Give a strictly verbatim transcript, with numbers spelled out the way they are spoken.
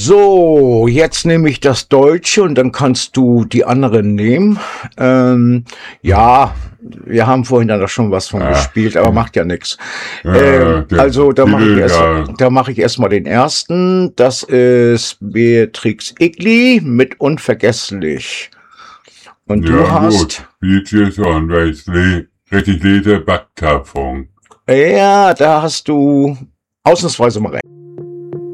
So, jetzt nehme ich das Deutsche und dann kannst du die anderen nehmen. Ähm, ja, wir haben vorhin dann doch schon was von Ja. gespielt, aber macht ja nichts. Ja, Ähm, der- also da mache ich erst, ja. da mache ich erstmal den ersten. Das ist Beatrix Egli mit Unvergesslich. Und du Ja, hast, gut. Beatrice und Wesley, Reticlete Backkarpfung. ja, da hast du ausnahmsweise mal recht.